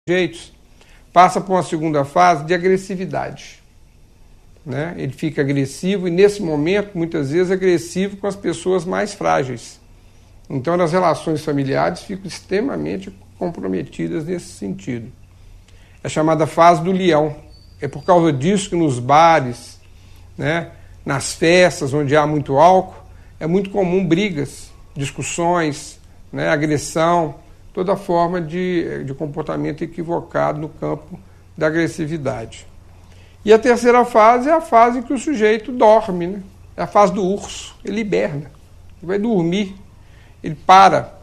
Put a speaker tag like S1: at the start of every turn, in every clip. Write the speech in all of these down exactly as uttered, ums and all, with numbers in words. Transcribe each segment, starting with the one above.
S1: sujeitos, passa por uma segunda fase de agressividade. Né? Ele fica agressivo e, nesse momento, muitas vezes, agressivo com as pessoas mais frágeis. Então, as relações familiares ficam extremamente comprometidas nesse sentido. É chamada fase do leão. É por causa disso que nos bares, né, nas festas onde há muito álcool, é muito comum brigas, discussões, né, agressão, toda forma de, de comportamento equivocado no campo da agressividade. E a terceira fase é a fase em que o sujeito dorme, né? É a fase do urso, ele hiberna, ele vai dormir, ele para.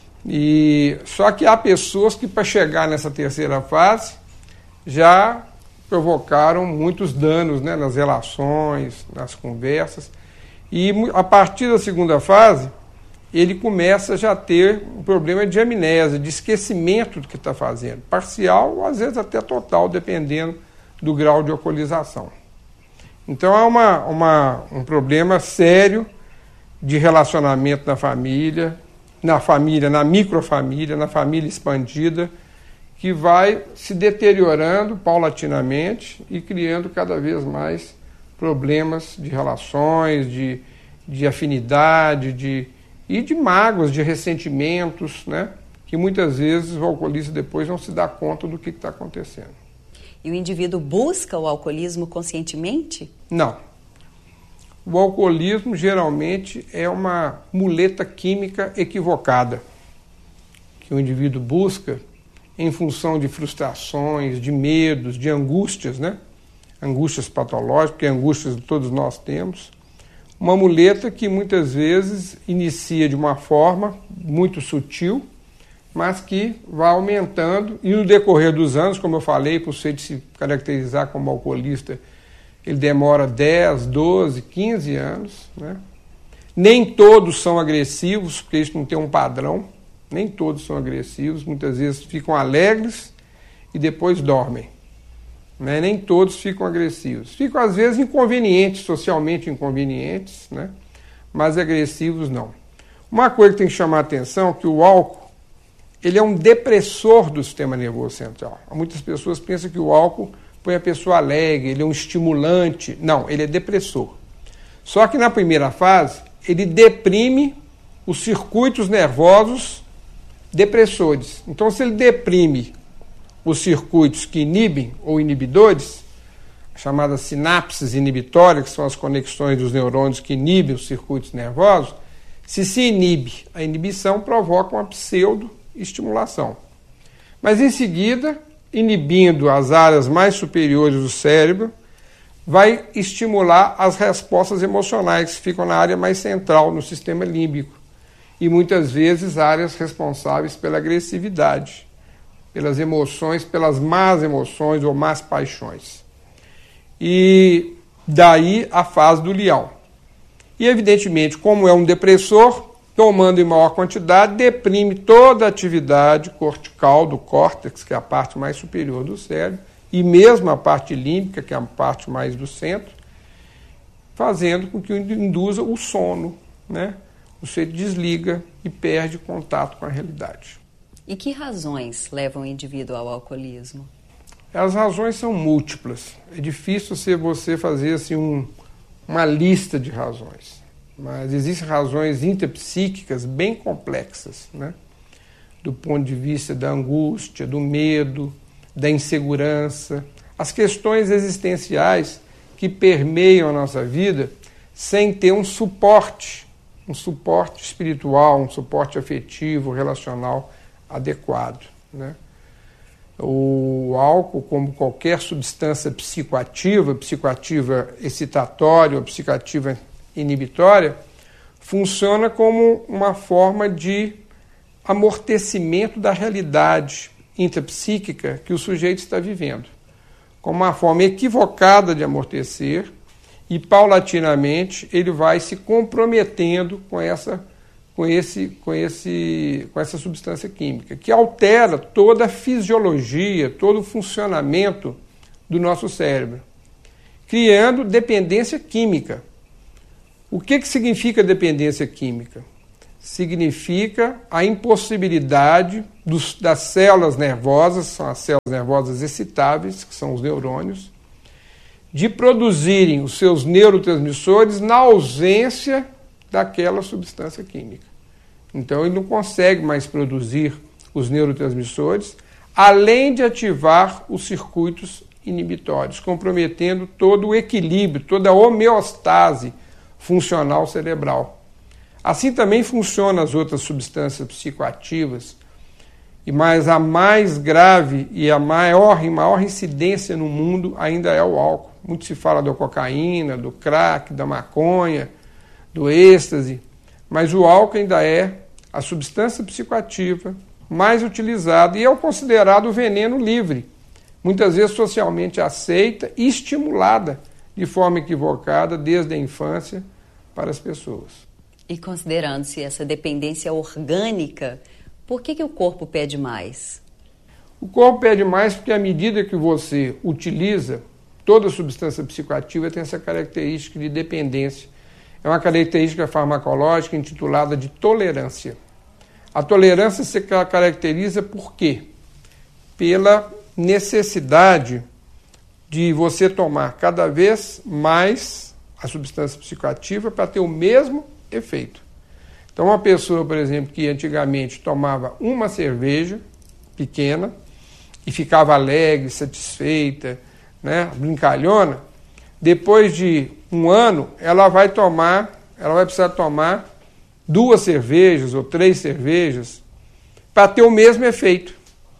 S1: E só que há pessoas que, para chegar nessa terceira fase, já provocaram muitos danos, né, nas relações, nas conversas. E a partir da segunda fase, ele começa já a ter um problema de amnésia, de esquecimento do que está fazendo, parcial ou às vezes até total, dependendo do grau de alcoolização. Então há uma, uma, um problema sério de relacionamento na família, na família, na microfamília, na família expandida, que vai se deteriorando paulatinamente e criando cada vez mais problemas de relações, de, de afinidade, de, e de mágoas, de ressentimentos, né? Que muitas vezes o alcoolista depois não se dá conta do que está acontecendo.
S2: E o indivíduo busca o alcoolismo conscientemente?
S1: Não. O alcoolismo geralmente é uma muleta química equivocada, que o indivíduo busca em função de frustrações, de medos, de angústias, né? Angústias patológicas, que angústias todos nós temos. Uma muleta que muitas vezes inicia de uma forma muito sutil, mas que vai aumentando, e no decorrer dos anos, como eu falei, por você se caracterizar como alcoolista, ele demora dez, doze, quinze anos. Né? Nem todos são agressivos, porque isso não tem um padrão, nem todos são agressivos, muitas vezes ficam alegres e depois dormem. Né? Nem todos ficam agressivos. Ficam, às vezes, inconvenientes, socialmente inconvenientes, né? Mas agressivos não. Uma coisa que tem que chamar a atenção é que o álcool ele é um depressor do sistema nervoso central. Muitas pessoas pensam que o álcool põe a pessoa alegre, ele é um estimulante. Não, ele é depressor. Só que na primeira fase, ele deprime os circuitos nervosos depressores. Então, se ele deprime os circuitos que inibem ou inibidores, chamadas sinapses inibitórias, que são as conexões dos neurônios que inibem os circuitos nervosos, se se inibe, a inibição provoca uma pseudo-estimulação. Mas, em seguida, inibindo as áreas mais superiores do cérebro, vai estimular as respostas emocionais, que ficam na área mais central, no sistema límbico, e muitas vezes áreas responsáveis pela agressividade, pelas emoções, pelas más emoções ou más paixões. E daí a fase do leão. E, evidentemente, como é um depressor, tomando em maior quantidade, deprime toda a atividade cortical do córtex, que é a parte mais superior do cérebro, e mesmo a parte límbica, que é a parte mais do centro, fazendo com que induza o sono, né? Você desliga e perde contato com a realidade.
S2: E que razões levam o indivíduo ao alcoolismo?
S1: As razões são múltiplas. É difícil você fazer assim, um, uma lista de razões. Mas existem razões interpsíquicas bem complexas, né? Do ponto de vista da angústia, do medo, da insegurança. As questões existenciais que permeiam a nossa vida sem ter um suporte, um suporte espiritual, um suporte afetivo, relacional adequado, né? O álcool, como qualquer substância psicoativa, psicoativa excitatória ou psicoativa inibitória, funciona como uma forma de amortecimento da realidade intrapsíquica que o sujeito está vivendo, como uma forma equivocada de amortecer, e paulatinamente ele vai se comprometendo com essa Com, esse, com, esse, com essa substância química, que altera toda a fisiologia, todo o funcionamento do nosso cérebro, criando dependência química. O que, que significa dependência química? Significa a impossibilidade dos, das células nervosas, são as células nervosas excitáveis, que são os neurônios, de produzirem os seus neurotransmissores na ausência daquela substância química. Então ele não consegue mais produzir os neurotransmissores, além de ativar os circuitos inibitórios, comprometendo todo o equilíbrio, toda a homeostase funcional cerebral. Assim também funcionam as outras substâncias psicoativas, e mas a mais grave e a maior e maior incidência no mundo ainda é o álcool. Muito se fala da cocaína, do crack, da maconha, do êxtase, mas o álcool ainda é a substância psicoativa mais utilizada e é o considerado veneno livre, muitas vezes socialmente aceita e estimulada de forma equivocada desde a infância para as pessoas.
S2: E considerando-se essa dependência orgânica, por que que o corpo pede mais?
S1: O corpo pede mais porque à medida que você utiliza, toda substância psicoativa tem essa característica de dependência. É uma característica farmacológica intitulada de tolerância. A tolerância se caracteriza por quê? Pela necessidade de você tomar cada vez mais a substância psicoativa para ter o mesmo efeito. Então, uma pessoa, por exemplo, que antigamente tomava uma cerveja pequena e ficava alegre, satisfeita, né, brincalhona, depois de um ano, ela vai tomar, ela vai precisar tomar duas cervejas ou três cervejas para ter o mesmo efeito.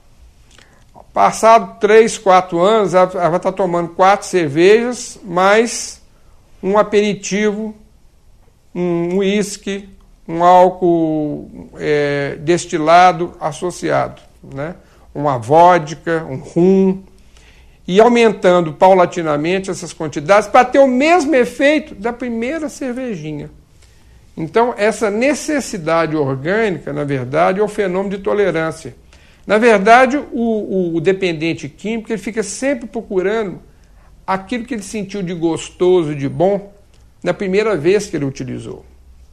S1: Passado três, quatro anos, ela vai estar tomando quatro cervejas, mais um aperitivo, um uísque, um álcool é, destilado associado, né? Uma vodka, um rum, e aumentando paulatinamente essas quantidades para ter o mesmo efeito da primeira cervejinha. Então, essa necessidade orgânica, na verdade, é o fenômeno de tolerância. Na verdade, o, o, o dependente químico ele fica sempre procurando aquilo que ele sentiu de gostoso, de bom, na primeira vez que ele utilizou.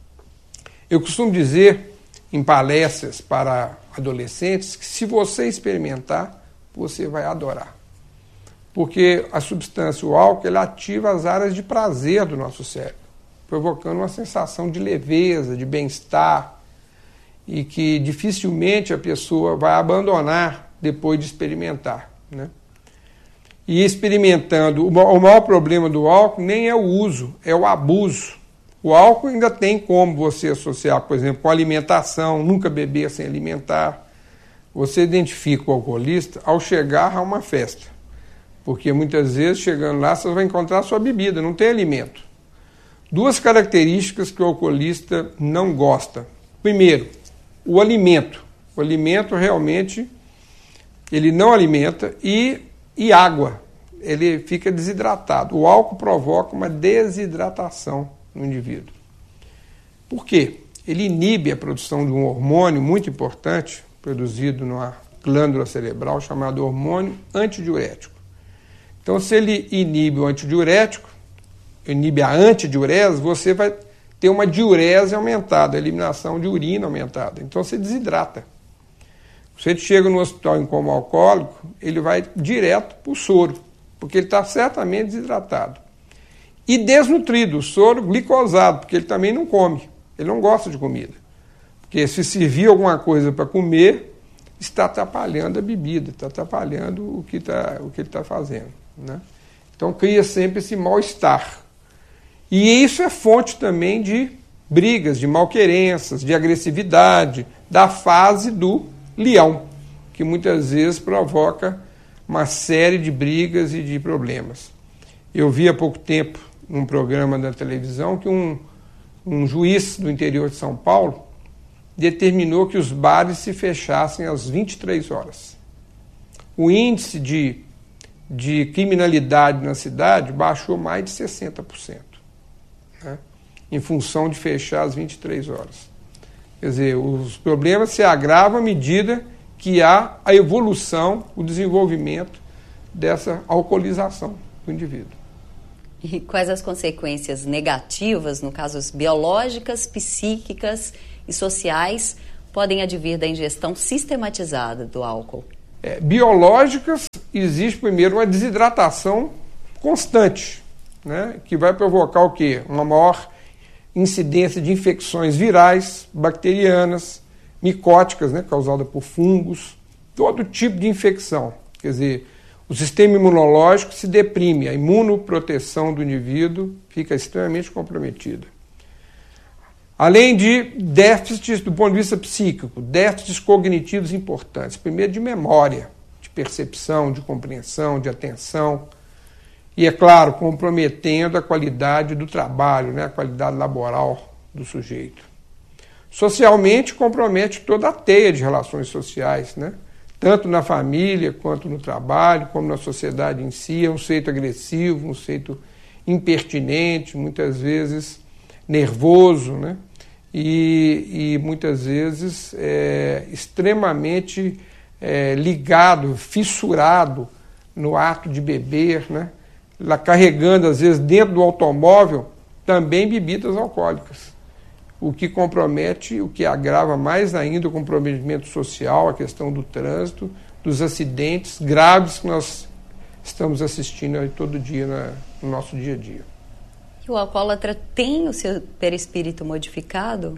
S1: Eu costumo dizer em palestras para adolescentes que se você experimentar, você vai adorar. Porque a substância, o álcool, ele ativa as áreas de prazer do nosso cérebro, provocando uma sensação de leveza, de bem-estar, e que dificilmente a pessoa vai abandonar depois de experimentar, né? E experimentando, o maior problema do álcool nem é o uso, é o abuso. O álcool ainda tem como você associar, por exemplo, com alimentação, nunca beber sem alimentar. Você identifica o alcoolista ao chegar a uma festa, porque muitas vezes, chegando lá, você vai encontrar a sua bebida, não tem alimento. Duas características que o alcoolista não gosta. Primeiro, o alimento. O alimento realmente, ele não alimenta, e, e água. Ele fica desidratado. O álcool provoca uma desidratação no indivíduo. Por quê? Ele inibe a produção de um hormônio muito importante, produzido numa glândula cerebral, chamado hormônio antidiurético. Então, se ele inibe o antidiurético, inibe a antidiurese, você vai ter uma diurese aumentada, a eliminação de urina aumentada. Então, você desidrata. Se ele chega no hospital em coma alcoólico, ele vai direto para o soro, porque ele está certamente desidratado. E desnutrido, o soro glicosado, porque ele também não come, ele não gosta de comida. Porque se servir alguma coisa para comer, está atrapalhando a bebida, está atrapalhando o que, tá, o que ele está fazendo, né? Então cria sempre esse mal-estar. E isso é fonte também de brigas, de malquerenças, de agressividade, da fase do leão, que muitas vezes provoca uma série de brigas e de problemas. Eu vi há pouco tempo, num programa da televisão, que um, um juiz do interior de São Paulo determinou que os bares se fechassem às vinte e três horas. O índice de, de criminalidade na cidade baixou mais de sessenta por cento, né, em função de fechar às vinte e três horas. Quer dizer, os problemas se agravam à medida que há a evolução, o desenvolvimento dessa alcoolização do indivíduo.
S2: E quais as consequências negativas, no caso biológicas, psíquicas e sociais, podem advir da ingestão sistematizada do álcool?
S1: É, biológicas, existe primeiro uma desidratação constante, né, que vai provocar o quê? Uma maior incidência de infecções virais, bacterianas, micóticas, né, causada por fungos, todo tipo de infecção. Quer dizer, o sistema imunológico se deprime, a imunoproteção do indivíduo fica extremamente comprometida. Além de déficits do ponto de vista psíquico, déficits cognitivos importantes. Primeiro, de memória, de percepção, de compreensão, de atenção. E, é claro, comprometendo a qualidade do trabalho, né, a qualidade laboral do sujeito. Socialmente, compromete toda a teia de relações sociais, né, tanto na família, quanto no trabalho, como na sociedade em si. É um sujeito agressivo, um sujeito impertinente, muitas vezes nervoso, né? E, e muitas vezes é, extremamente é, ligado, fissurado no ato de beber, né? Lá carregando, às vezes, dentro do automóvel, também bebidas alcoólicas, o que compromete, o que agrava mais ainda o comprometimento social, a questão do trânsito, dos acidentes graves que nós estamos assistindo aí todo dia na, no nosso dia a dia.
S2: O alcoólatra tem o seu perispírito modificado?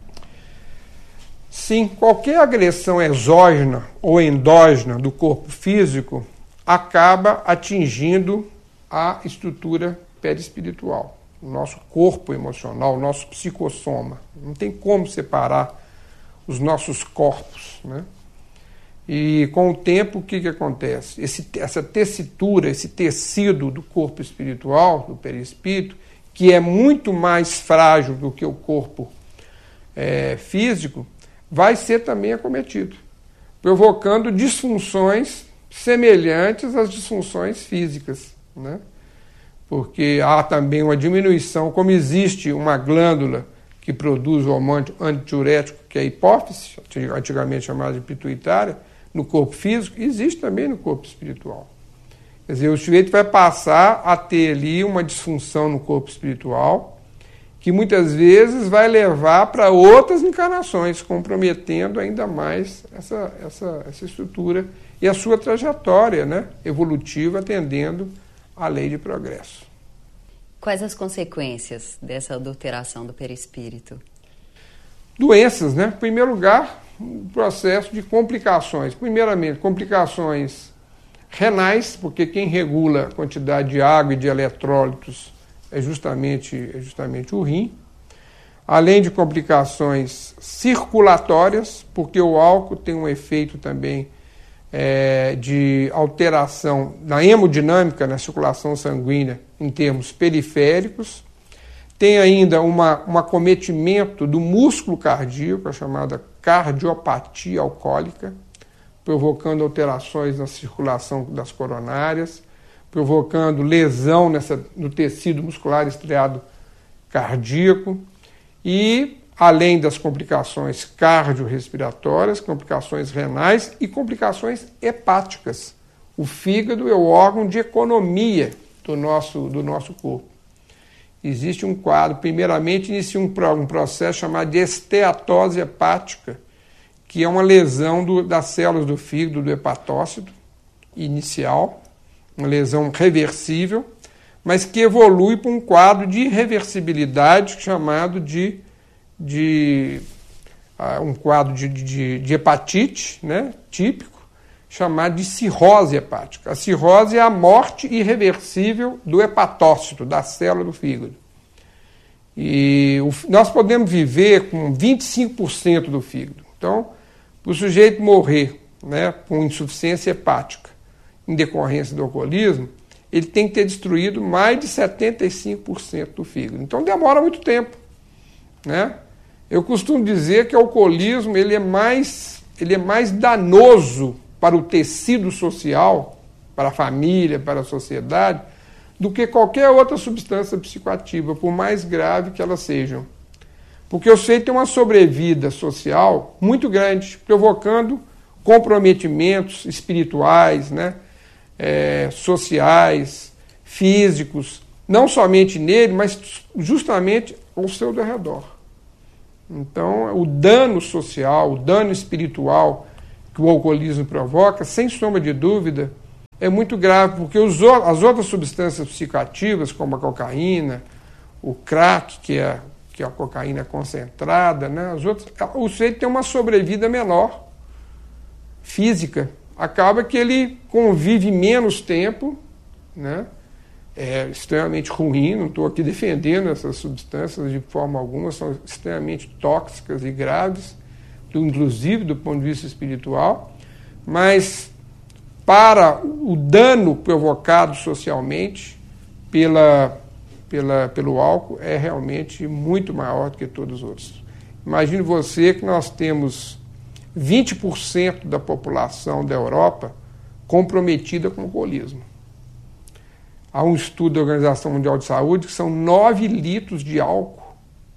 S1: Sim, qualquer agressão exógena ou endógena do corpo físico acaba atingindo a estrutura perispiritual, o nosso corpo emocional, o nosso psicossoma. Não tem como separar os nossos corpos, né? E com o tempo, o que, que acontece? Esse, essa tessitura, esse tecido do corpo espiritual, do perispírito, que é muito mais frágil do que o corpo é, físico, vai ser também acometido, provocando disfunções semelhantes às disfunções físicas, né? Porque há também uma diminuição, como existe uma glândula que produz o hormônio antidiurético, que é a hipófise, antigamente chamada de pituitária, no corpo físico, existe também no corpo espiritual. Quer dizer, o sujeito vai passar a ter ali uma disfunção no corpo espiritual, que muitas vezes vai levar para outras encarnações, comprometendo ainda mais essa, essa, essa estrutura e a sua trajetória, né, evolutiva, atendendo à lei de progresso.
S2: Quais as consequências dessa adulteração do perispírito?
S1: Doenças, né? Em primeiro lugar, um processo de complicações. Primeiramente, complicações renais, porque quem regula a quantidade de água e de eletrólitos é justamente, é justamente o rim. Além de complicações circulatórias, porque o álcool tem um efeito também é, de alteração na hemodinâmica, na circulação sanguínea, em termos periféricos. Tem ainda uma, um acometimento do músculo cardíaco, a chamada cardiopatia alcoólica, provocando alterações na circulação das coronárias, provocando lesão nessa, no tecido muscular estriado cardíaco e, além das complicações cardiorrespiratórias, complicações renais e complicações hepáticas. O fígado é o órgão de economia do nosso, do nosso corpo. Existe um quadro, primeiramente inicia um, um processo chamado de esteatose hepática, que é uma lesão do, das células do fígado, do hepatócito inicial, uma lesão reversível, mas que evolui para um quadro de irreversibilidade chamado de, de uh, um quadro de, de, de hepatite, né, típico, chamado de cirrose hepática. A cirrose é a morte irreversível do hepatócito, da célula do fígado. E o, nós podemos viver com vinte e cinco por cento do fígado. Então, para o sujeito morrer, né, com insuficiência hepática em decorrência do alcoolismo, ele tem que ter destruído mais de setenta e cinco por cento do fígado. Então demora muito tempo, né? Eu costumo dizer que o alcoolismo ele é mais, ele é mais danoso para o tecido social, para a família, para a sociedade, do que qualquer outra substância psicoativa, por mais grave que elas sejam. Porque o sujeito tem uma sobrevida social muito grande, provocando comprometimentos espirituais, né, é, sociais, físicos, não somente nele, mas justamente ao seu redor. Então, o dano social, o dano espiritual que o alcoolismo provoca, sem sombra de dúvida, é muito grave, porque os, as outras substâncias psicoativas, como a cocaína, o crack, que é, que é a cocaína concentrada, né, as outras, o sujeito tem uma sobrevida menor, física. Acaba que ele convive menos tempo, né, é extremamente ruim, não estou aqui defendendo essas substâncias de forma alguma, são extremamente tóxicas e graves, inclusive do ponto de vista espiritual, mas para o dano provocado socialmente pela, pela, pelo álcool é realmente muito maior do que todos os outros. Imagine você que nós temos vinte por cento da população da Europa comprometida com o alcoolismo. Há um estudo da Organização Mundial de Saúde que são nove litros de álcool,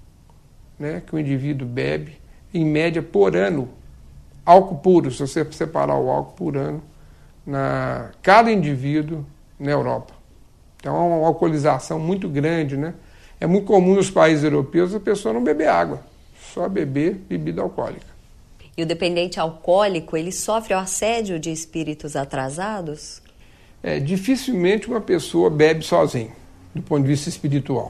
S1: né, que o indivíduo bebe, em média, por ano. Álcool puro, se você separar o álcool por ano, na cada indivíduo na Europa. Então é uma alcoolização muito grande, né? É muito comum nos países europeus a pessoa não beber água, só beber bebida alcoólica.
S2: E o dependente alcoólico, ele sofre o assédio de espíritos atrasados?
S1: É, dificilmente uma pessoa bebe sozinha, do ponto de vista espiritual.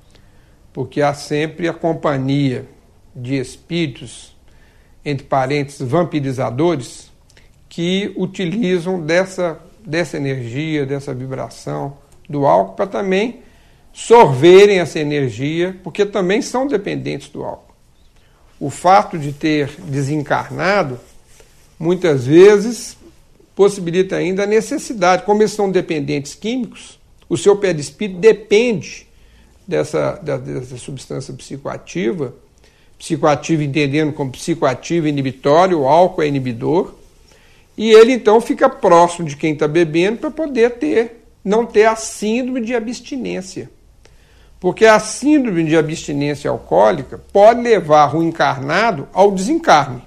S1: Porque há sempre a companhia de espíritos, entre parênteses, vampirizadores, que utilizam dessa, dessa energia, dessa vibração do álcool para também sorverem essa energia, porque também são dependentes do álcool. O fato de ter desencarnado, muitas vezes, possibilita ainda a necessidade. Como eles são dependentes químicos, o seu perispírito depende dessa, dessa substância psicoativa, psicoativa entendendo como psicoativa inibitória, o álcool é inibidor, e ele então fica próximo de quem está bebendo para poder ter, não ter a síndrome de abstinência. Porque a síndrome de abstinência alcoólica pode levar o encarnado ao desencarne.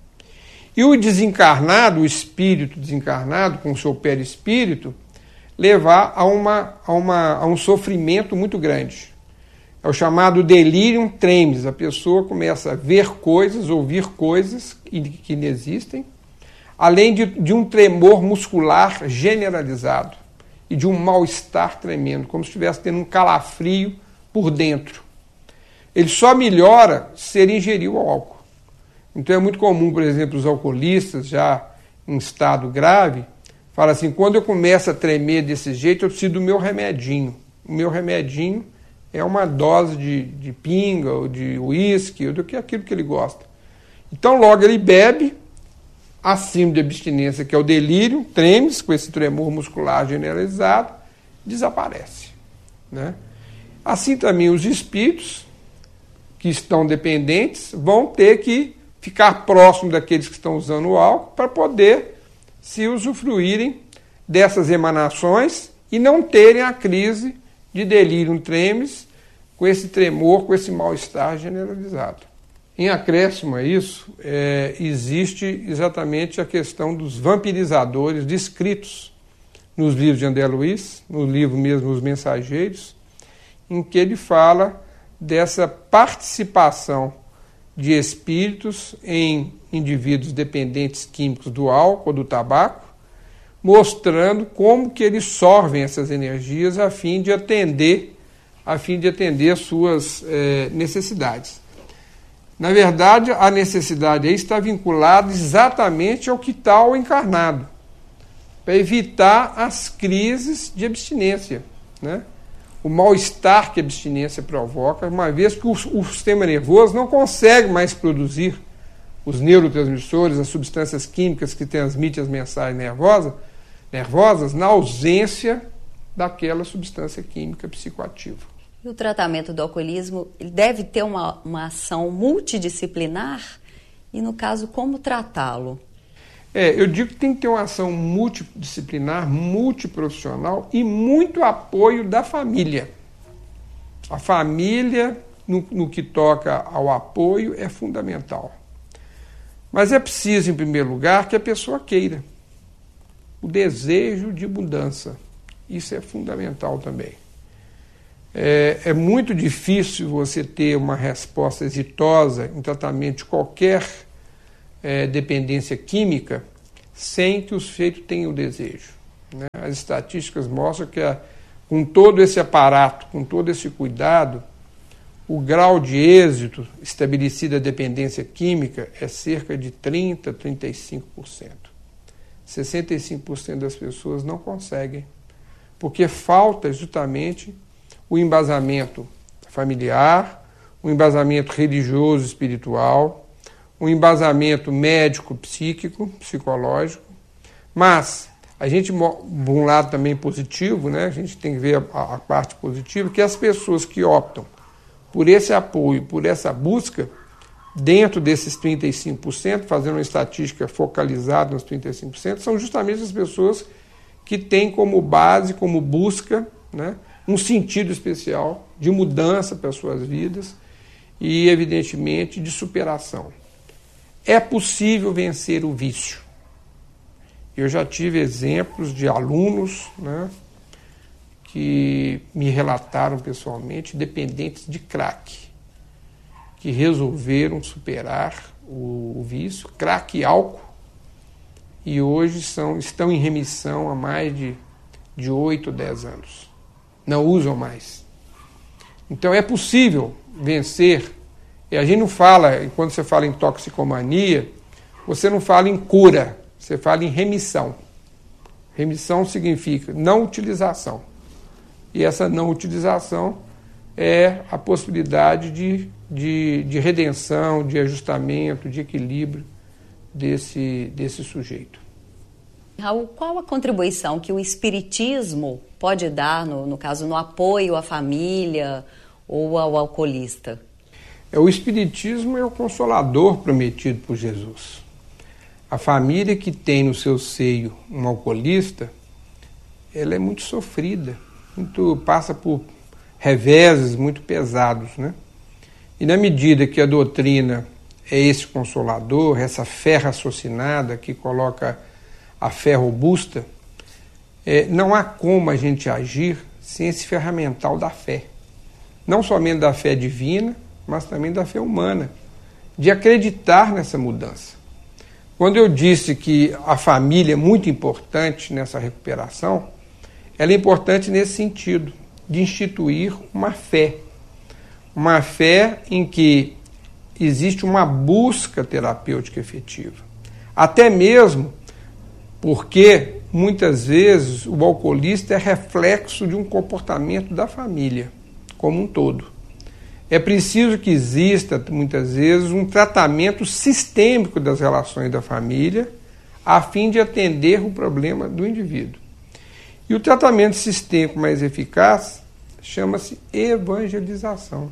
S1: E o desencarnado, o espírito desencarnado, com o seu perispírito, levar a, uma, a, uma, a um sofrimento muito grande. É o chamado delirium tremens. A pessoa começa a ver coisas, ouvir coisas que não existem, além de, de um tremor muscular generalizado e de um mal-estar tremendo, como se estivesse tendo um calafrio por dentro. Ele só melhora se ele ingerir o álcool. Então é muito comum, por exemplo, os alcoolistas, já em estado grave, falam assim, quando eu começo a tremer desse jeito, eu preciso do meu remedinho. O meu remedinho é uma dose de, de pinga, ou de uísque, ou do que aquilo que ele gosta. Então logo ele bebe, acima de abstinência, que é o delírio, tremens, com esse tremor muscular generalizado, desaparece, né? Assim também os espíritos que estão dependentes vão ter que ficar próximo daqueles que estão usando o álcool para poder se usufruírem dessas emanações e não terem a crise de delírio tremens com esse tremor, com esse mal-estar generalizado. Em acréscimo a isso, é, existe exatamente a questão dos vampirizadores descritos nos livros de André Luiz, no livro mesmo Os Mensageiros, em que ele fala dessa participação de espíritos em indivíduos dependentes químicos do álcool ou do tabaco, mostrando como que eles sorvem essas energias a fim de atender, a fim de atender as suas eh, necessidades. Na verdade, a necessidade aí está vinculada exatamente ao que está o encarnado, para evitar as crises de abstinência, né? O mal-estar que a abstinência provoca, uma vez que o, o sistema nervoso não consegue mais produzir os neurotransmissores, as substâncias químicas que transmitem as mensagens nervosas, nervosas na ausência daquela substância química psicoativa.
S2: E o tratamento do alcoolismo ele deve ter uma, uma ação multidisciplinar? E, no caso, como tratá-lo?
S1: É, eu digo que tem que ter uma ação multidisciplinar, multiprofissional e muito apoio da família. A família, no, no que toca ao apoio, é fundamental. Mas é preciso, em primeiro lugar, que a pessoa queira. O desejo de mudança. Isso é fundamental também. É, é muito difícil você ter uma resposta exitosa em tratamento de qualquer é, dependência química sem que o sujeito tenha o desejo, né? As estatísticas mostram que a, com todo esse aparato, com todo esse cuidado, o grau de êxito estabelecido a dependência química é cerca de trinta por cento, trinta e cinco por cento. sessenta e cinco por cento das pessoas não conseguem, porque falta justamente o embasamento familiar, o embasamento religioso, espiritual, o embasamento médico-psíquico, psicológico. Mas a gente, por um lado também positivo, né? A gente tem que ver a, a parte positiva, que as pessoas que optam por esse apoio, por essa busca, dentro desses trinta e cinco por cento, fazendo uma estatística focalizada nos trinta e cinco por cento, são justamente as pessoas que têm como base, como busca, né, um sentido especial de mudança para as suas vidas e, evidentemente, de superação. É possível vencer o vício. Eu já tive exemplos de alunos, né, que me relataram pessoalmente, dependentes de crack, que resolveram superar o, o vício, crack e álcool, e hoje são, estão em remissão há mais de, de oito, dez anos. Não usam mais. Então é possível vencer, e a gente não fala, quando você fala em toxicomania, você não fala em cura, você fala em remissão. Remissão significa não utilização. E essa não utilização é a possibilidade de, de, de redenção, de ajustamento, de equilíbrio desse, desse sujeito.
S2: Raul, qual a contribuição que o espiritismo pode dar, no, no caso, no apoio à família ou ao alcoolista?
S1: É, o espiritismo é o consolador prometido por Jesus. A família que tem no seu seio um alcoolista, ela é muito sofrida, muito, passa por reveses muito pesados, né? E na medida que a doutrina é esse consolador, essa fé raciocinada que coloca a fé robusta, é, não há como a gente agir sem esse ferramental da fé. Não somente da fé divina, mas também da fé humana, de acreditar nessa mudança. Quando eu disse que a família é muito importante nessa recuperação, ela é importante nesse sentido, de instituir uma fé. Uma fé em que existe uma busca terapêutica efetiva. Até mesmo porque, muitas vezes, o alcoolista é reflexo de um comportamento da família, como um todo. É preciso que exista, muitas vezes, um tratamento sistêmico das relações da família, a fim de atender o problema do indivíduo. E o tratamento sistêmico mais eficaz chama-se evangelização.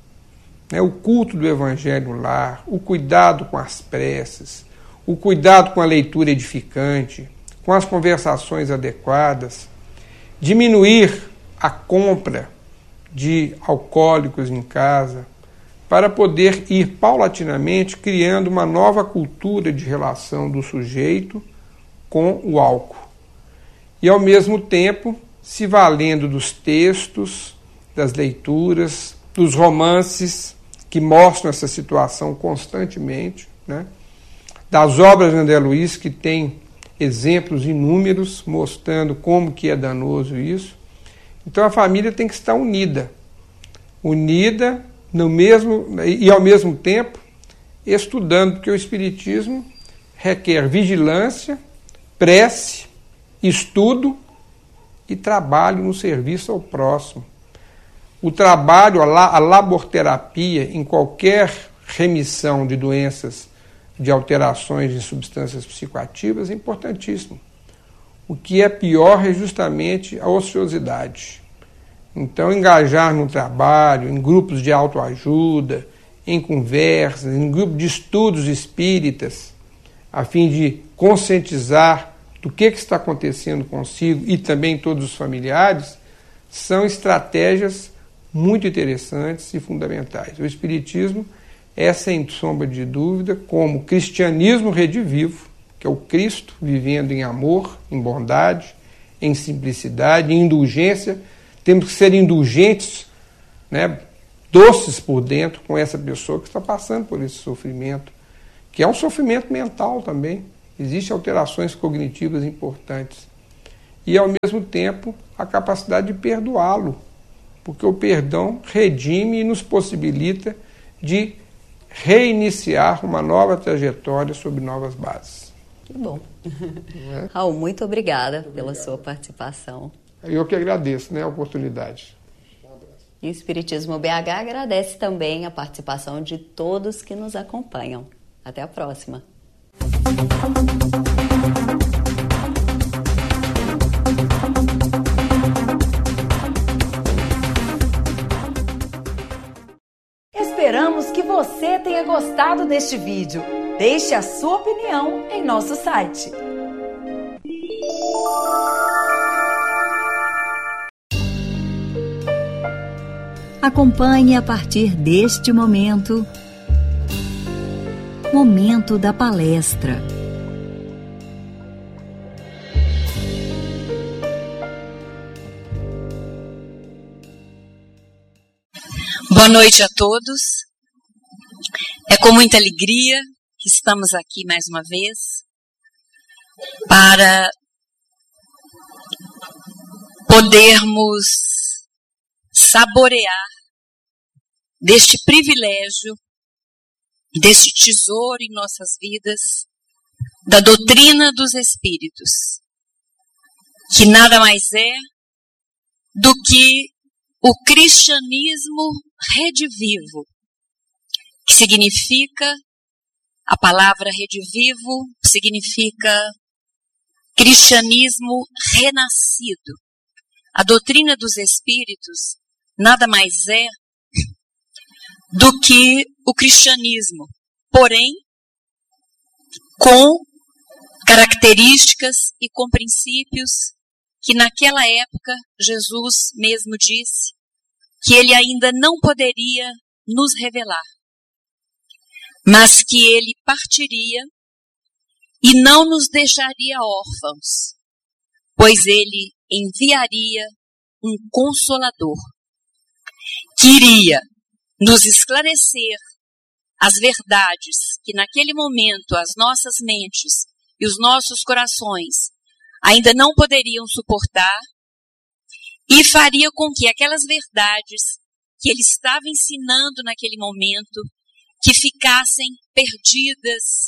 S1: É o culto do evangelho no lar, o cuidado com as preces, o cuidado com a leitura edificante, com as conversações adequadas, diminuir a compra de alcoólicos em casa, para poder ir paulatinamente criando uma nova cultura de relação do sujeito com o álcool. E, ao mesmo tempo, se valendo dos textos, das leituras, dos romances que mostram essa situação constantemente, né? Das obras de André Luiz, que tem exemplos inúmeros mostrando como que é danoso isso. Então a família tem que estar unida, unida no mesmo, e ao mesmo tempo estudando, porque o espiritismo requer vigilância, prece, estudo e trabalho no serviço ao próximo. O trabalho, a laborterapia em qualquer remissão de doenças, de alterações em substâncias psicoativas é importantíssimo. O que é pior é justamente a ociosidade. Então, engajar no trabalho, em grupos de autoajuda, em conversas, em grupos de estudos espíritas, a fim de conscientizar do que, que está acontecendo consigo e também todos os familiares, são estratégias muito interessantes e fundamentais. O espiritismo é, sem sombra de dúvida, como cristianismo redivivo, que é o Cristo vivendo em amor, em bondade, em simplicidade, em indulgência. Temos que ser indulgentes né, doces por dentro com essa pessoa que está passando por esse sofrimento, que é um sofrimento mental também. Existem alterações cognitivas importantes. E, ao mesmo tempo, a capacidade de perdoá-lo, porque o perdão redime e nos possibilita de reiniciar uma nova trajetória sobre novas bases.
S2: Que bom.
S1: É?
S2: Raul, muito obrigada muito pela
S1: obrigado.
S2: sua participação.
S1: Eu que agradeço, né, a oportunidade.
S2: E o Espiritismo B H agradece também a participação de todos que nos acompanham. Até a próxima.
S3: Esperamos que você tenha gostado deste vídeo. Deixe a sua opinião em nosso site.
S4: Acompanhe a partir deste momento, Momento da Palestra.
S5: Boa noite a todos. É com muita alegria que estamos aqui mais uma vez para podermos saborear deste privilégio, deste tesouro em nossas vidas, da doutrina dos Espíritos, que nada mais é do que o cristianismo redivivo, que significa, a palavra redivivo significa cristianismo renascido. A doutrina dos Espíritos nada mais é do que o cristianismo, porém com características e com princípios que naquela época Jesus mesmo disse que ele ainda não poderia nos revelar, mas que ele partiria e não nos deixaria órfãos, pois ele enviaria um Consolador, que iria nos esclarecer as verdades que naquele momento as nossas mentes e os nossos corações ainda não poderiam suportar, e faria com que aquelas verdades que ele estava ensinando naquele momento, que ficassem perdidas,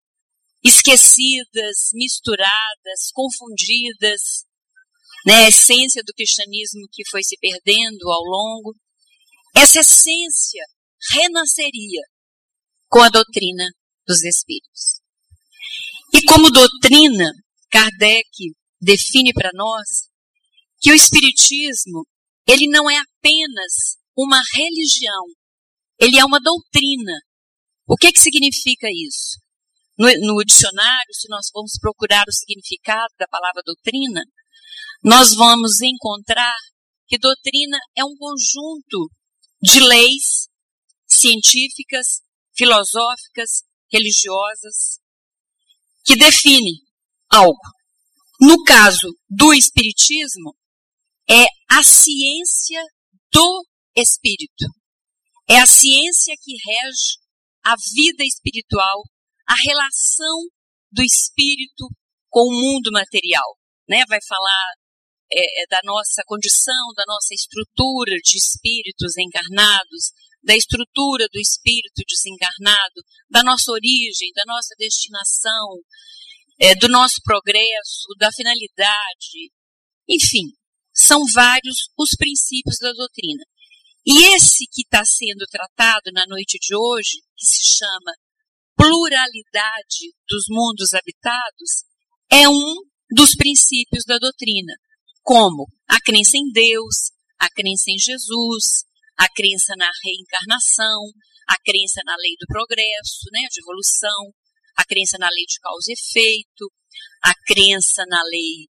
S5: esquecidas, misturadas, confundidas, né, a essência do cristianismo que foi se perdendo ao longo, essa essência renasceria com a doutrina dos Espíritos. E como doutrina, Kardec define para nós que o Espiritismo, ele não é apenas uma religião, ele é uma doutrina. O que que significa isso? No, no dicionário, se nós vamos procurar o significado da palavra doutrina, nós vamos encontrar que doutrina é um conjunto de leis científicas, filosóficas, religiosas, que define algo. No caso do Espiritismo, é a ciência do Espírito. É a ciência que rege a vida espiritual, a relação do Espírito com o mundo material. Né? Vai falar é, da nossa condição, da nossa estrutura de espíritos encarnados, da estrutura do espírito desencarnado, da nossa origem, da nossa destinação, é, do nosso progresso, da finalidade. Enfim, são vários os princípios da doutrina. E esse que está sendo tratado na noite de hoje, que se chama pluralidade dos mundos habitados, é um dos princípios da doutrina, como a crença em Deus, a crença em Jesus, a crença na reencarnação, a crença na lei do progresso, né, de evolução, a crença na lei de causa e efeito, a crença na lei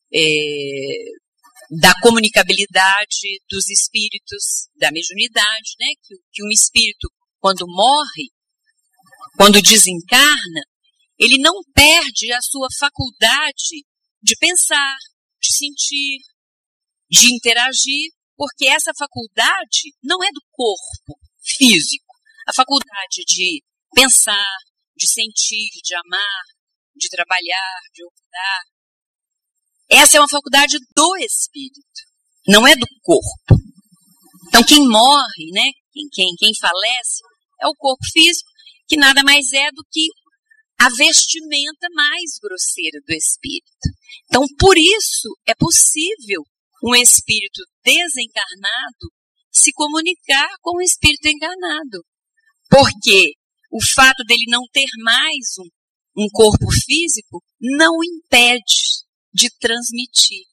S5: é, da comunicabilidade dos espíritos, da mediunidade, né, que, que um espírito, quando morre, quando desencarna, ele não perde a sua faculdade de pensar, de sentir, de interagir, porque essa faculdade não é do corpo físico. A faculdade de pensar, de sentir, de amar, de trabalhar, de optar. Essa é uma faculdade do espírito, não é do corpo. Então, quem morre, né, quem, quem, quem falece, é o corpo físico, que nada mais é do que a vestimenta mais grosseira do espírito. Então, por isso, é possível um espírito desencarnado se comunicar com o espírito encarnado. Porque o fato dele não ter mais um, um corpo físico não o impede de transmitir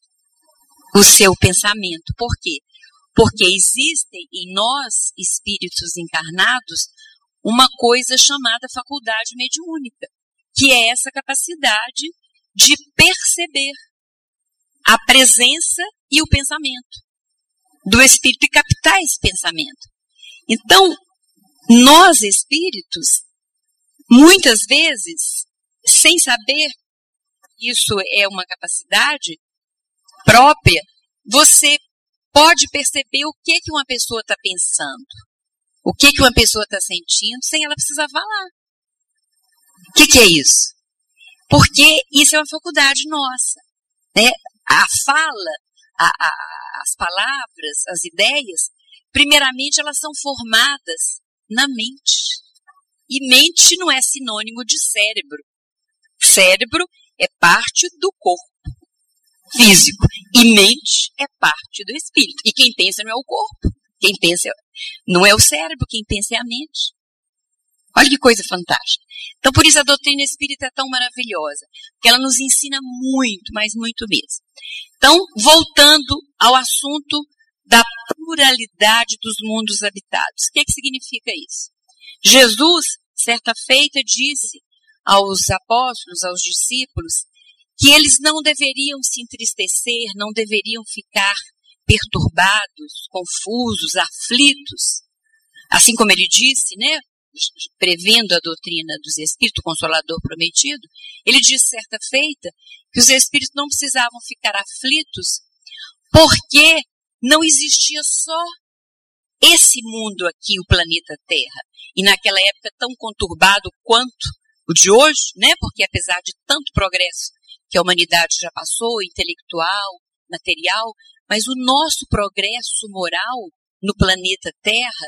S5: o seu pensamento. Por quê? Porque existem em nós, espíritos encarnados, uma coisa chamada faculdade mediúnica, que é essa capacidade de perceber a presença e o pensamento do espírito e captar esse pensamento. Então, nós espíritos, muitas vezes, sem saber que isso é uma capacidade própria, você pode perceber o que, que uma pessoa está pensando, o que, que uma pessoa está sentindo, sem ela precisar falar. O que, que é isso? Porque isso é uma faculdade nossa, né? A fala, a, a, as palavras, as ideias, primeiramente elas são formadas na mente. E mente não é sinônimo de cérebro. Cérebro é parte do corpo físico. E mente é parte do espírito. E quem pensa não é o corpo. Quem pensa não é o cérebro, quem pensa é a mente. Olha que coisa fantástica. Então, por isso a doutrina espírita é tão maravilhosa. Porque ela nos ensina muito, mas muito mesmo. Então, voltando ao assunto da pluralidade dos mundos habitados. O que, que significa isso? Jesus, certa feita, disse aos apóstolos, aos discípulos, que eles não deveriam se entristecer, não deveriam ficar perturbados, confusos, aflitos. Assim como ele disse, né, prevendo a doutrina dos espíritos, o Consolador prometido, ele disse certa feita que os espíritos não precisavam ficar aflitos porque não existia só esse mundo aqui, o planeta Terra, e naquela época tão conturbado quanto o de hoje, né, porque apesar de tanto progresso que a humanidade já passou, intelectual, material, mas o nosso progresso moral no planeta Terra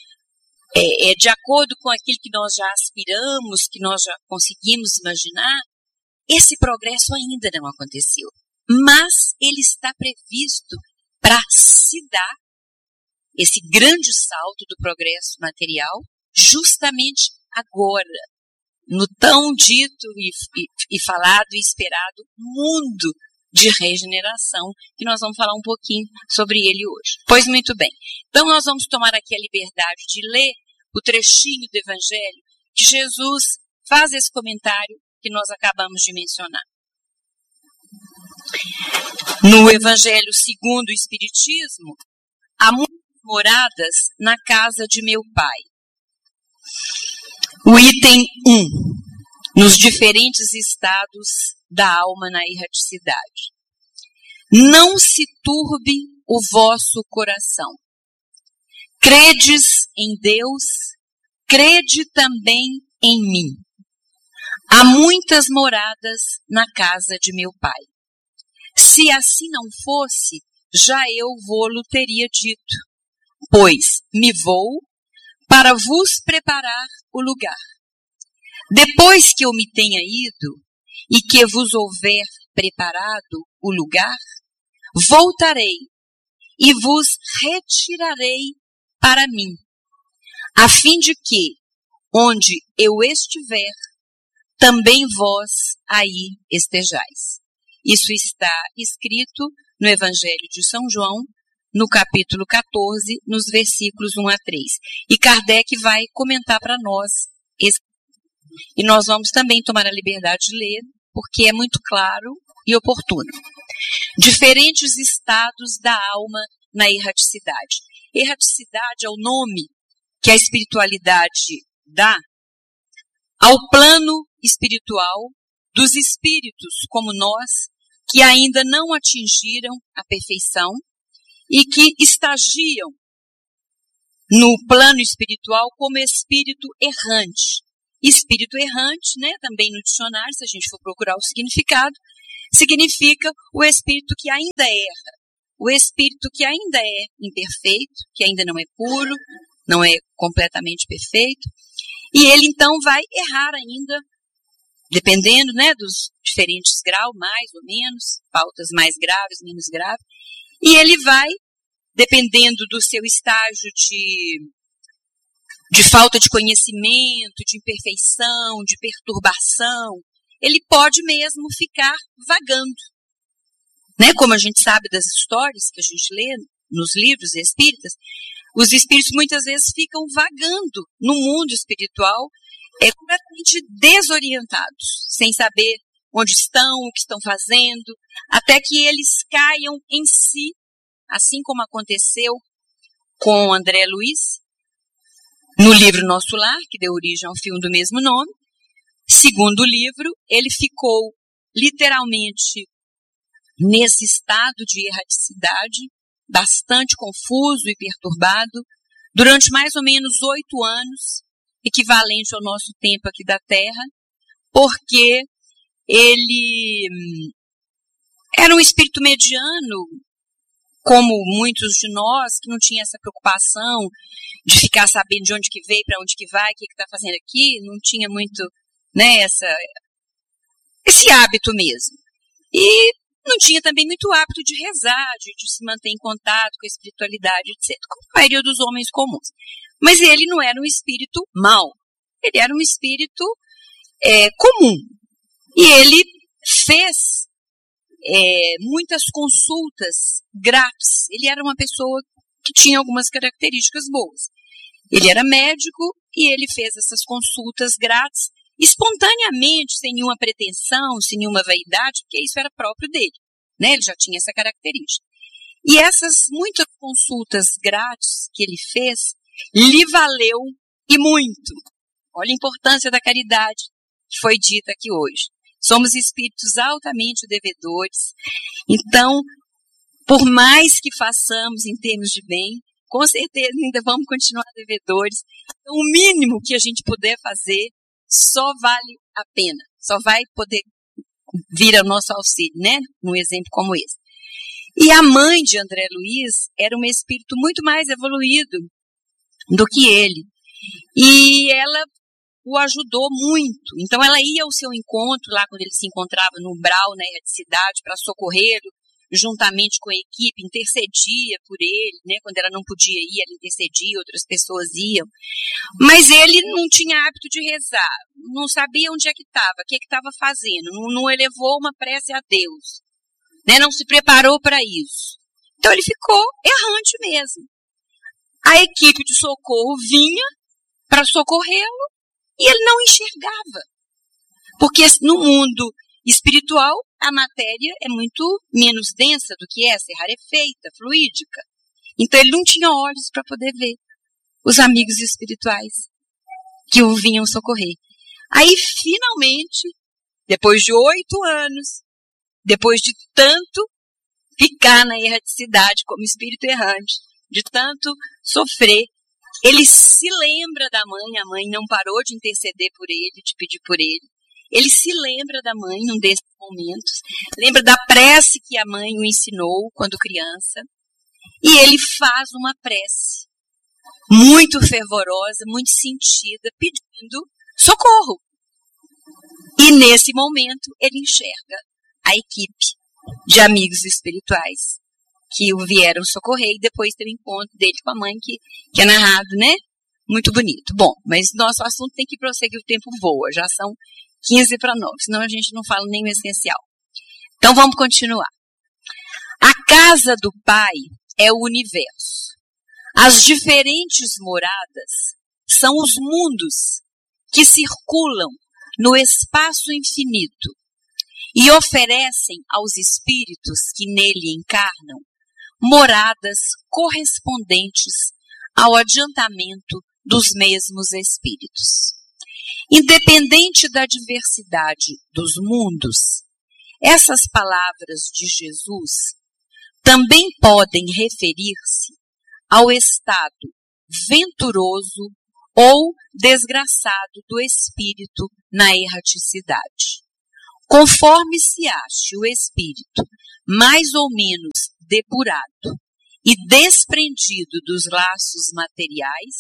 S5: é, é de acordo com aquilo que nós já aspiramos, que nós já conseguimos imaginar, esse progresso ainda não aconteceu. Mas ele está previsto para se dar esse grande salto do progresso material justamente agora, no tão dito e, e, e falado e esperado mundo de regeneração, que nós vamos falar um pouquinho sobre ele hoje. Pois muito bem. Então nós vamos tomar aqui a liberdade de ler o trechinho do Evangelho que Jesus faz esse comentário que nós acabamos de mencionar. No Evangelho segundo o Espiritismo, há muitas moradas na casa de meu Pai. O item um, nos diferentes estados da alma na erraticidade. Não se turbe o vosso coração. Credes em Deus, crede também em mim. Há muitas moradas na casa de meu Pai. Se assim não fosse, já eu vô-lo teria dito, pois me vou para vos preparar o lugar. Depois que eu me tenha ido e que vos houver preparado o lugar, voltarei e vos retirarei para mim, a fim de que, onde eu estiver, também vós aí estejais. Isso está escrito no Evangelho de São João, no capítulo quatorze, nos versículos um a três. E Kardec vai comentar para nós esse. E nós vamos também tomar a liberdade de ler, porque é muito claro e oportuno. Diferentes estados da alma na erraticidade. Erraticidade é o nome que a espiritualidade dá ao plano espiritual dos espíritos como nós, que ainda não atingiram a perfeição e que estagiam no plano espiritual como espírito errante. Espírito errante, né, também no dicionário, se a gente for procurar o significado, significa o espírito que ainda erra, o espírito que ainda é imperfeito, que ainda não é puro, não é completamente perfeito, e ele então vai errar ainda, dependendo, né, dos diferentes graus, mais ou menos, faltas mais graves, menos graves, e ele vai, dependendo do seu estágio de, de falta de conhecimento, de imperfeição, de perturbação, ele pode mesmo ficar vagando. Né? Como a gente sabe das histórias que a gente lê nos livros espíritas, os espíritos muitas vezes ficam vagando no mundo espiritual, é, completamente desorientados, sem saber onde estão, o que estão fazendo, até que eles caiam em si, assim como aconteceu com André Luiz, no livro Nosso Lar, que deu origem ao filme do mesmo nome. Segundo o livro, ele ficou literalmente nesse estado de erraticidade, bastante confuso e perturbado, durante mais ou menos oito anos, equivalente ao nosso tempo aqui da Terra, porque ele era um espírito mediano, como muitos de nós, que não tinha essa preocupação de ficar sabendo de onde que veio, para onde que vai, o que está fazendo aqui, não tinha muito, né, essa, esse hábito mesmo. E não tinha também muito hábito de rezar, de, de se manter em contato com a espiritualidade, etcétera, como a maioria dos homens comuns. Mas ele não era um espírito mau, ele era um espírito é, comum. E ele fez é, muitas consultas grátis. Ele era uma pessoa que tinha algumas características boas. Ele era médico e ele fez essas consultas grátis espontaneamente, sem nenhuma pretensão, sem nenhuma vaidade, porque isso era próprio dele, né? Ele já tinha essa característica. E essas muitas consultas grátis que ele fez, lhe valeu e muito. Olha a importância da caridade que foi dita aqui hoje. Somos espíritos altamente devedores, então, por mais que façamos em termos de bem, com certeza ainda vamos continuar devedores. Então, o mínimo que a gente puder fazer só vale a pena, só vai poder vir ao nosso auxílio, né? Num exemplo como esse. E a mãe de André Luiz era um espírito muito mais evoluído do que ele. E ela o ajudou muito. Então ela ia ao seu encontro, lá quando ele se encontrava no umbral, na erraticidade, para socorrê-lo, juntamente com a equipe, intercedia por ele, né? Quando ela não podia ir, ela intercedia, outras pessoas iam. Mas ele não tinha hábito de rezar, não sabia onde é que estava, o que é que estava fazendo, não, não elevou uma prece a Deus, né? Não se preparou para isso. Então ele ficou errante mesmo. A equipe de socorro vinha para socorrê-lo e ele não enxergava. Porque no mundo espiritual, a matéria é muito menos densa do que essa, é rarefeita, fluídica. Então ele não tinha olhos para poder ver os amigos espirituais que o vinham socorrer. Aí, finalmente, depois de oito anos, depois de tanto ficar na erraticidade como espírito errante, de tanto sofrer, ele se lembra da mãe, a mãe não parou de interceder por ele, de pedir por ele. Ele se lembra da mãe num desses momentos, lembra da prece que a mãe o ensinou quando criança, e ele faz uma prece muito fervorosa, muito sentida, pedindo socorro. E nesse momento ele enxerga a equipe de amigos espirituais que o vieram socorrer e depois tem o encontro dele com a mãe, que, que é narrado, né? Muito bonito. Bom, mas nosso assunto tem que prosseguir, o tempo voa, já são quinze para nove, senão a gente não fala nem o essencial. Então vamos continuar. A casa do Pai é o universo. As diferentes moradas são os mundos que circulam no espaço infinito e oferecem aos espíritos que nele encarnam moradas correspondentes ao adiantamento dos mesmos espíritos. Independente da diversidade dos mundos, essas palavras de Jesus também podem referir-se ao estado venturoso ou desgraçado do espírito na erraticidade. Conforme se ache o espírito mais ou menos depurado e desprendido dos laços materiais,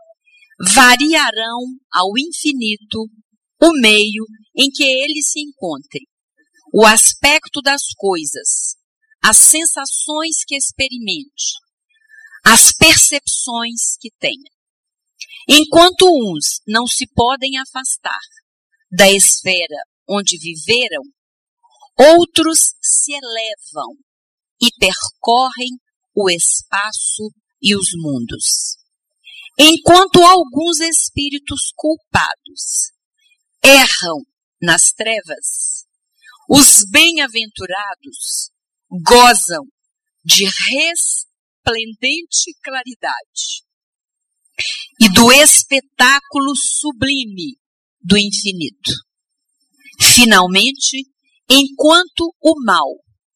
S5: variarão ao infinito o meio em que ele se encontre, o aspecto das coisas, as sensações que experimente, as percepções que tenha. Enquanto uns não se podem afastar da esfera onde viveram, outros se elevam e percorrem o espaço e os mundos. Enquanto alguns espíritos culpados erram nas trevas, os bem-aventurados gozam de resplendente claridade e do espetáculo sublime do infinito. Finalmente, enquanto o mal,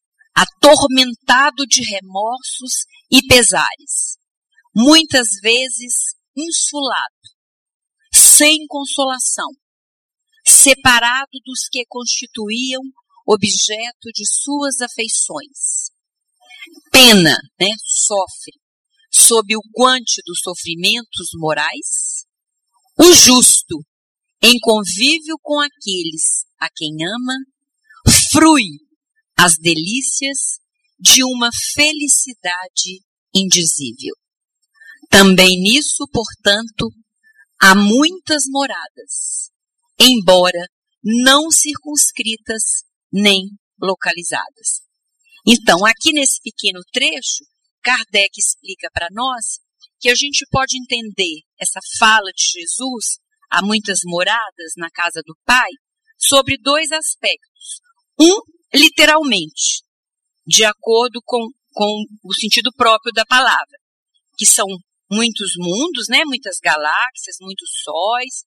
S5: atormentado de remorsos e pesares, muitas vezes insulado, sem consolação, separado dos que constituíam objeto de suas afeições, pena, né, sofre, sob o guante dos sofrimentos morais, o justo, em convívio com aqueles a quem ama, frui as delícias de uma felicidade indizível. Também nisso, portanto, há muitas moradas, embora não circunscritas nem localizadas. Então, aqui nesse pequeno trecho, Kardec explica para nós que a gente pode entender essa fala de Jesus, há muitas moradas na casa do Pai, sobre dois aspectos. Um, literalmente, de acordo com, com o sentido próprio da palavra, que são muitos mundos, né, muitas galáxias, muitos sóis,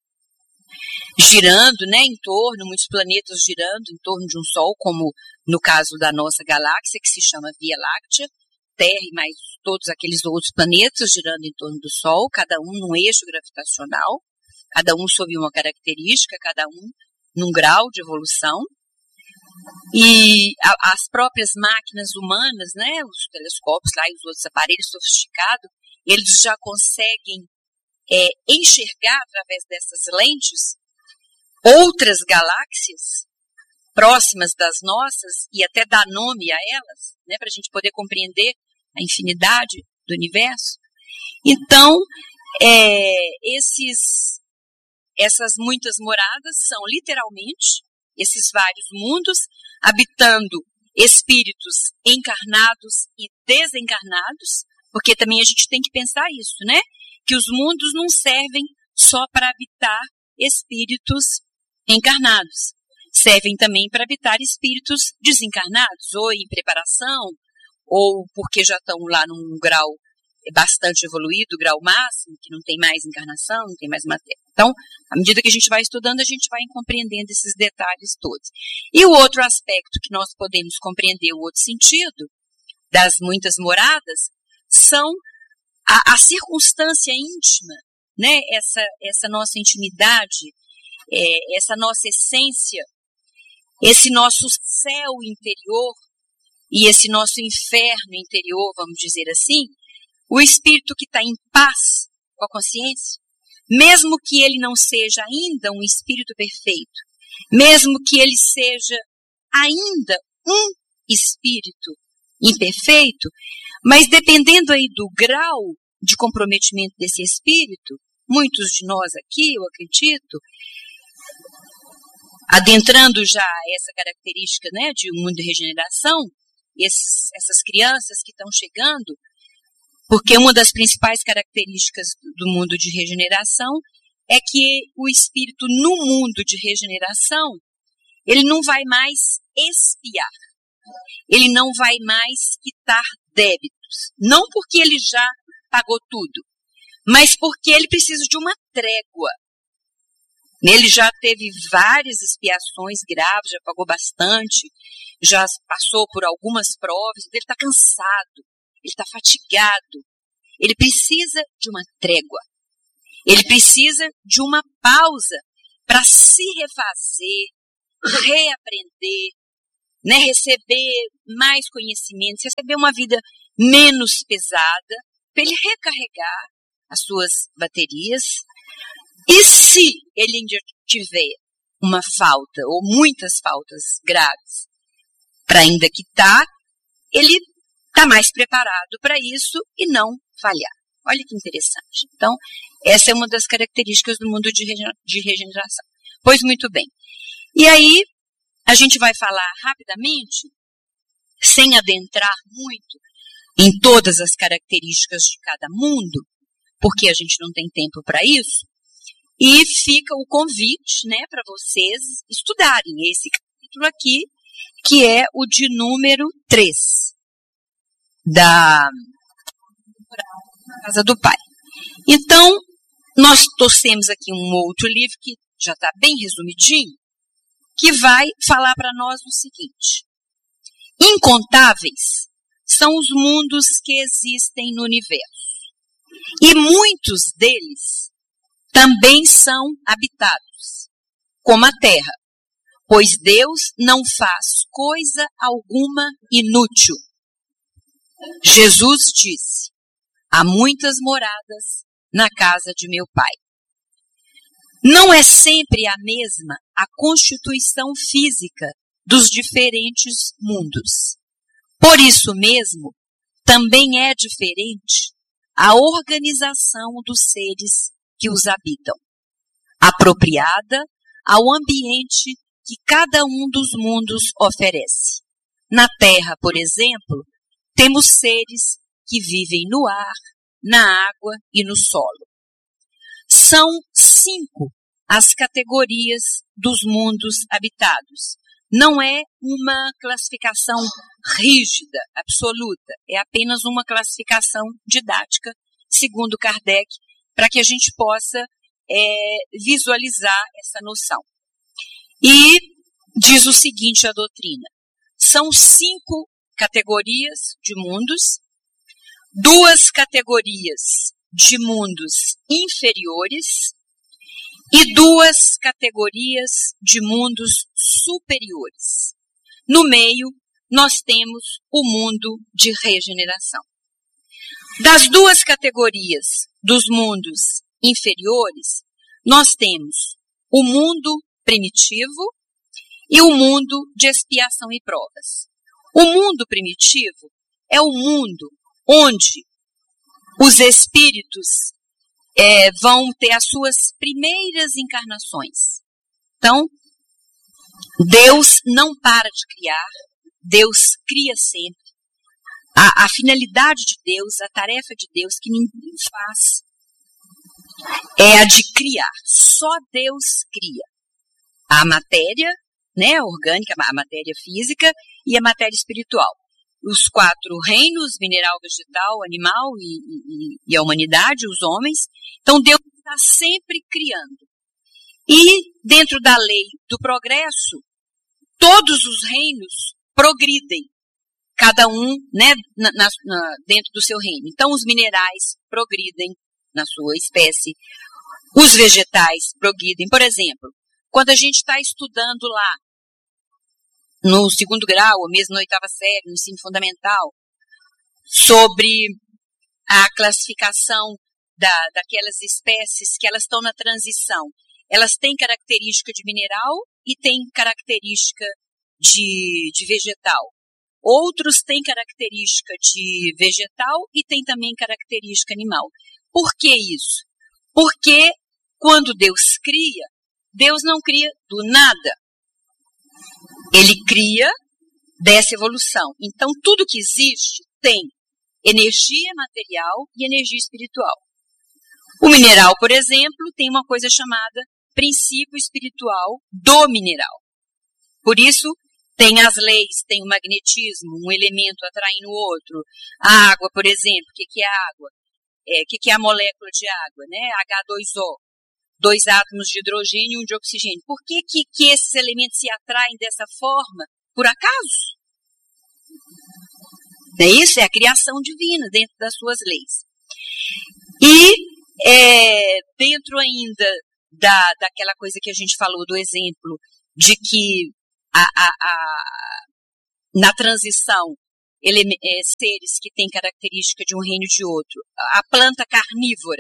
S5: girando, né, em torno, muitos planetas girando em torno de um Sol, como no caso da nossa galáxia, que se chama Via Láctea, Terra e mais todos aqueles outros planetas girando em torno do Sol, cada um num eixo gravitacional, cada um sob uma característica, cada um num grau de evolução. E a, as próprias máquinas humanas, né, os telescópios lá e os outros aparelhos sofisticados, eles já conseguem é, enxergar através dessas lentes outras galáxias próximas das nossas e até dar nome a elas, né, para a gente poder compreender a infinidade do universo. Então, é, esses, essas muitas moradas são literalmente esses vários mundos, habitando espíritos encarnados e desencarnados, porque também a gente tem que pensar isso, né? Que os mundos não servem só para habitar espíritos encarnados, servem também para habitar espíritos desencarnados, ou em preparação, ou porque já estão lá num grau bastante evoluído, grau máximo, que não tem mais encarnação, não tem mais matéria. Então, à medida que a gente vai estudando, a gente vai compreendendo esses detalhes todos. E o outro aspecto que nós podemos compreender, o outro sentido das muitas moradas, são a, a circunstância íntima, né? Essa, essa nossa intimidade, é, essa nossa essência, esse nosso céu interior e esse nosso inferno interior, vamos dizer assim, o espírito que está em paz com a consciência, mesmo que ele não seja ainda um espírito perfeito, mesmo que ele seja ainda um espírito imperfeito, mas dependendo aí do grau de comprometimento desse espírito, muitos de nós aqui, eu acredito, adentrando já essa característica, né, de um mundo de regeneração, esses, essas crianças que estão chegando, porque uma das principais características do mundo de regeneração é que o espírito no mundo de regeneração, ele não vai mais expiar, ele não vai mais quitar débitos, não porque ele já pagou tudo, mas porque ele precisa de uma trégua. Ele já teve várias expiações graves, já pagou bastante, já passou por algumas provas, ele está cansado, ele está fatigado, ele precisa de uma trégua, ele precisa de uma pausa para se refazer, reaprender, né, receber mais conhecimentos, receber uma vida menos pesada, para ele recarregar as suas baterias. E se ele ainda tiver uma falta, ou muitas faltas graves, para ainda quitar, ele está mais preparado para isso e não falhar. Olha que interessante. Então, essa é uma das características do mundo de regeneração. Pois muito bem. E aí, a gente vai falar rapidamente, sem adentrar muito em todas as características de cada mundo, porque a gente não tem tempo para isso, e fica o convite, né, para vocês estudarem esse capítulo aqui, que é o de número três, da Casa do Pai. Então, nós trouxemos aqui um outro livro que já está bem resumidinho, que vai falar para nós o seguinte: incontáveis são os mundos que existem no universo, e muitos deles também são habitados, como a Terra, pois Deus não faz coisa alguma inútil. Jesus disse: há muitas moradas na casa de meu Pai. Não é sempre a mesma a constituição física dos diferentes mundos. Por isso mesmo, também é diferente a organização dos seres que os habitam, apropriada ao ambiente que cada um dos mundos oferece. Na Terra, por exemplo, temos seres que vivem no ar, na água e no solo. São cinco as categorias dos mundos habitados. Não é uma classificação rígida, absoluta, é apenas uma classificação didática, segundo Kardec, para que a gente possa é, visualizar essa noção. E diz o seguinte a doutrina: são cinco categorias de mundos, duas categorias de mundos inferiores e duas categorias de mundos superiores. No meio, nós temos o mundo de regeneração. Das duas categorias dos mundos inferiores, nós temos o mundo primitivo e o mundo de expiação e provas. O mundo primitivo é o mundo onde os espíritos é, vão ter as suas primeiras encarnações. Então, Deus não para de criar, Deus cria sempre. A, a finalidade de Deus, a tarefa de Deus que ninguém faz, é a de criar. Só Deus cria. A matéria, né, orgânica, a matéria física e a matéria espiritual. Os quatro reinos, mineral, vegetal, animal e, e, e a humanidade, os homens. Então Deus está sempre criando. E dentro da lei do progresso, todos os reinos progridem. Cada um, né, na, na, dentro do seu reino. Então os minerais progridem na sua espécie. Os vegetais progridem. Por exemplo, quando a gente está estudando lá, no segundo grau, ou mesmo na oitava série, no ensino fundamental, sobre a classificação da, daquelas espécies que elas estão na transição. Elas têm característica de mineral e têm característica de, de vegetal. Outros têm característica de vegetal e têm também característica animal. Por que isso? Porque quando Deus cria, Deus não cria do nada. Ele cria dessa evolução. Então, tudo que existe tem energia material e energia espiritual. O mineral, por exemplo, tem uma coisa chamada princípio espiritual do mineral. Por isso, tem as leis, tem o magnetismo, um elemento atraindo o outro. A água, por exemplo, o que, que é a água? É, o que, que é a molécula de água? Né? agá dois ó. dois átomos de hidrogênio e um de oxigênio. Por que, que, que esses elementos se atraem dessa forma? Por acaso? Não é isso? É a criação divina dentro das suas leis. E é, dentro ainda da, daquela coisa que a gente falou, do exemplo de que a, a, a, na transição, ele, é, seres que têm característica de um reino e de outro, a planta carnívora,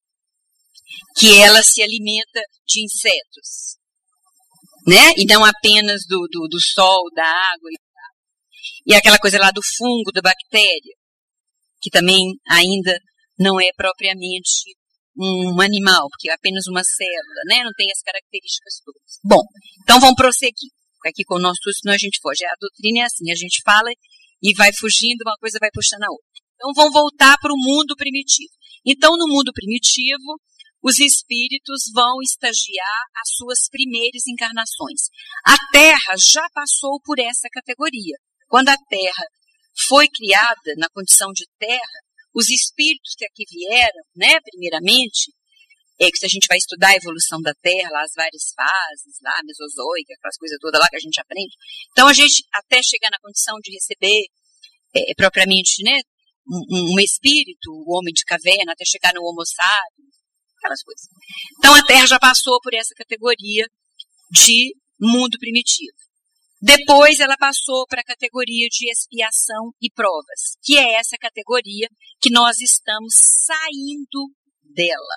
S5: que ela se alimenta de insetos, né? E não apenas do, do, do sol, da água e E aquela coisa lá do fungo, da bactéria, que também ainda não é propriamente um animal, porque é apenas uma célula, né? Não tem as características todas. Bom, então vamos prosseguir. Aqui com o nosso estudo, senão a gente foge. A doutrina é assim, a gente fala e vai fugindo, uma coisa vai puxando a outra. Então vamos voltar para o mundo primitivo. Então, no mundo primitivo, os espíritos vão estagiar as suas primeiras encarnações. A Terra já passou por essa categoria. Quando a Terra foi criada na condição de Terra, os espíritos que aqui vieram, né, primeiramente, é que se a gente vai estudar a evolução da Terra, lá as várias fases, lá a mesozoica, aquelas coisas todas lá que a gente aprende. Então a gente, até chegar na condição de receber é, propriamente, né, um, um espírito, o homem de caverna, até chegar no Homo sapiens, aquelas coisas. Então a Terra já passou por essa categoria de mundo primitivo. Depois ela passou para a categoria de expiação e provas, que é essa categoria que nós estamos saindo dela.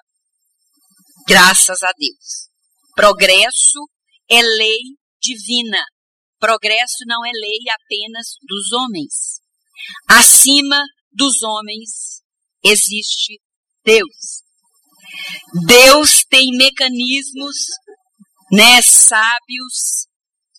S5: Graças a Deus. Progresso é lei divina. Progresso não é lei apenas dos homens. Acima dos homens existe Deus. Deus tem mecanismos, né, sábios,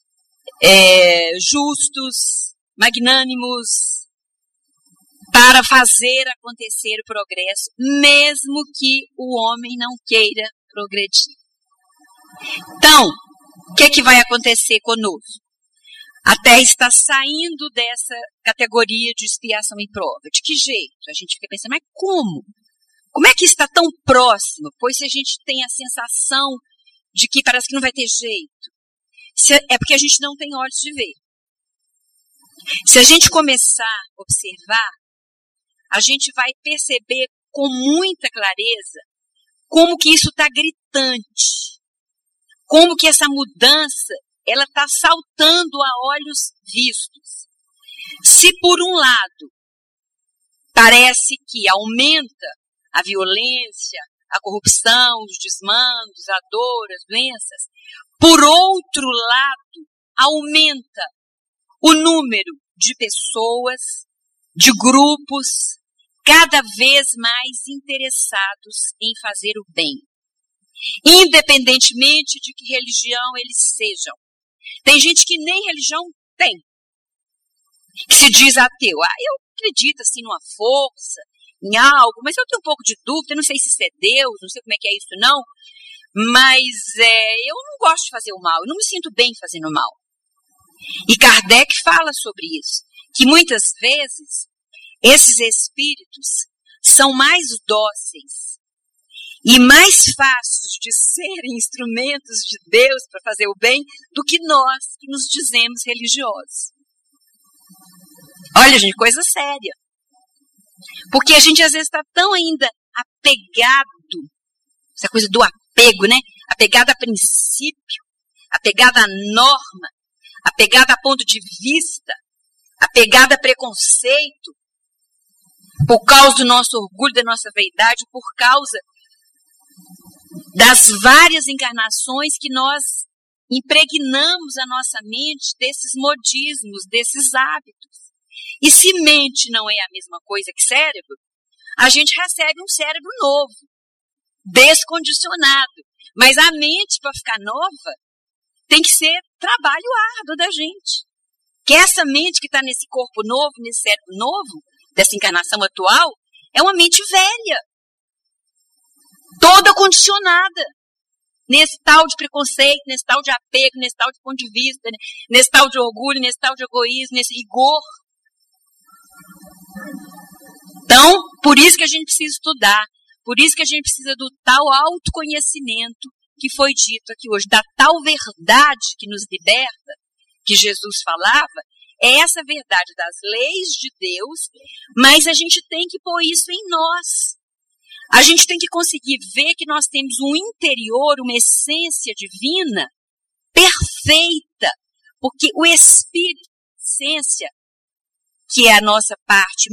S5: É, justos, magnânimos, para fazer acontecer o progresso, mesmo que o homem não queira progredir. Então, o que, é que vai acontecer conosco? A Terra está saindo dessa categoria de expiação e prova. De que jeito? A gente fica pensando, mas como? Como é que está tão próximo? Pois se a gente tem a sensação de que parece que não vai ter jeito, é porque a gente não tem olhos de ver. Se a gente começar a observar, a gente vai perceber com muita clareza como que isso está gritante. Como que essa mudança, ela está saltando a olhos vistos. Se por um lado, parece que aumenta a violência, a corrupção, os desmandos, a dor, as doenças, por outro lado, aumenta o número de pessoas, de grupos, cada vez mais interessados em fazer o bem. Independentemente de que religião eles sejam. Tem gente que nem religião tem. Que se diz ateu. Ah, eu acredito assim numa força, em algo, mas eu tenho um pouco de dúvida, não sei se isso é Deus, não sei como é que é isso não. Mas é, eu não gosto de fazer o mal, eu não me sinto bem fazendo o mal. E Kardec fala sobre isso, que muitas vezes esses espíritos são mais dóceis e mais fáceis de serem instrumentos de Deus para fazer o bem do que nós que nos dizemos religiosos. Olha, gente, coisa séria. Porque a gente às vezes está tão ainda apegado, essa coisa do apego, né? Apegado a princípio, apegado a norma, apegado a ponto de vista, apegado a preconceito, por causa do nosso orgulho, da nossa vaidade, por causa das várias encarnações que nós impregnamos a nossa mente desses modismos, desses hábitos. E se mente não é a mesma coisa que cérebro, a gente recebe um cérebro novo, descondicionado. Mas a mente, para ficar nova, tem que ser trabalho árduo da gente. Que essa mente que está nesse corpo novo, nesse cérebro novo, dessa encarnação atual, é uma mente velha. Toda condicionada. Nesse tal de preconceito, nesse tal de apego, nesse tal de ponto de vista, nesse tal de orgulho, nesse tal de egoísmo, nesse rigor. Então, por isso que a gente precisa estudar. Por isso que a gente precisa do tal autoconhecimento que foi dito aqui hoje, da tal verdade que nos liberta, que Jesus falava. É essa verdade das leis de Deus, mas a gente tem que pôr isso em nós. A gente tem que conseguir ver que nós temos um interior, uma essência divina perfeita, porque o Espírito, a essência, que é a nossa parte